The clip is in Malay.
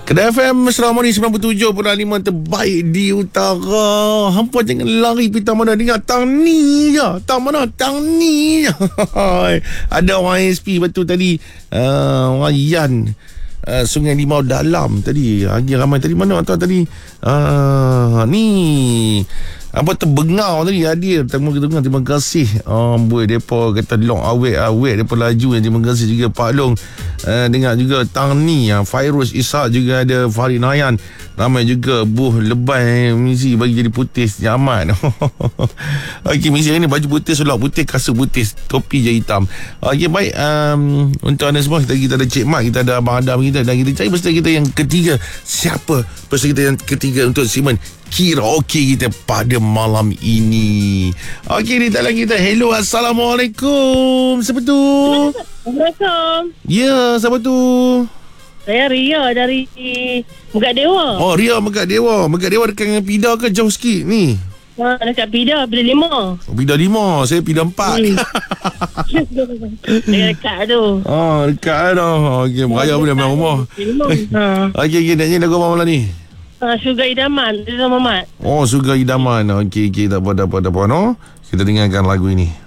Kedai FM Seramani 97.5 terbaik di utara. Hampa jangan lari pergi tang mana. Dengar tang ni je. Tang mana? Tang ni je. Ada orang ASP betul tadi. Orang Yan. Sungai Limau Dalam tadi. Lagi ramai tadi. Mana tuan tadi? Ni. Apa terbengau tadi hadir. Terima kasih. Boy depa kata long awet depa laju. Terima kasih juga Pak Long. Dengar juga Tang Ni, Fairuz Ishak juga ada, Farid Nayan. Ramai juga Buh Lebai misi bagi jadi putih nyaman. Okey, misi hari ni baju putih, sulak putih, kasut putih, topi je hitam. Okey, baik. Untuk anda semua, kita ada Cik Mat, kita ada Abang Adam kita, dan kita cari peserta kita yang ketiga. Siapa peserta kita yang ketiga untuk segmen karaoke kita pada malam ini? Okey, ni talian kita. Hello, Assalamualaikum. Siapa tu? Assalamualaikum. Ya, siapa tu? Saya Ria dari Megat Dewa. Oh, Ria Megat Dewa. Megat Dewa dekat dengan Pida ke jauh sikit ni? Dekat Pida 5. Pida 5, saya Pida 4. Dekat tu. Dekat dah. Okey, beraya boleh main rumah. Okey, nak lagu apa malam ni? Sugar Idaman, Rizal Mamat. Oh, Sugar Idaman. Okey, tak apa no. Kita dengarkan lagu ini.